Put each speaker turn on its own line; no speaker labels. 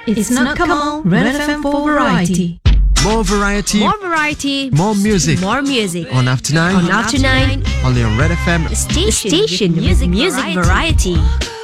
It's not come on, Red FM for variety.
More variety,
More variety,
more music.
more music.
On After Nine,
On After 9,
only on Red FM.
station with music variety.